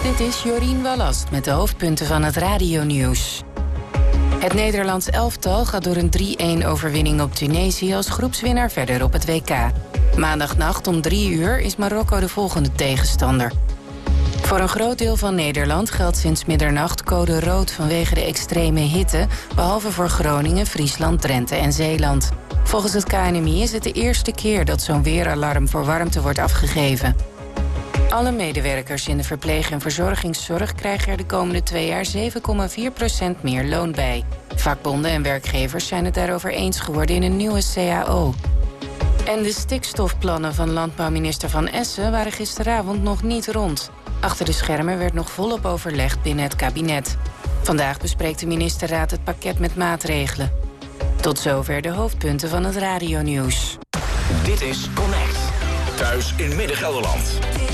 Dit is Jorien Wallast met de hoofdpunten van het radionieuws. Het Nederlands elftal gaat door een 3-1 overwinning op Tunesië als groepswinnaar verder op het WK. Maandagnacht om 3 uur is Marokko de volgende tegenstander. Voor een groot deel van Nederland geldt sinds middernacht code rood vanwege de extreme hitte, behalve voor Groningen, Friesland, Drenthe en Zeeland. Volgens het KNMI is het de eerste keer dat zo'n weeralarm voor warmte wordt afgegeven. Alle medewerkers in de verpleeg- en verzorgingszorg krijgen er de komende 2 jaar 7,4% meer loon bij. Vakbonden en werkgevers zijn het daarover eens geworden in een nieuwe CAO. En de stikstofplannen van landbouwminister Van Essen waren gisteravond nog niet rond. Achter de schermen werd nog volop overlegd binnen het kabinet. Vandaag bespreekt de ministerraad het pakket met maatregelen. Tot zover de hoofdpunten van het radionieuws. Dit is Connect. Thuis in Midden-Gelderland.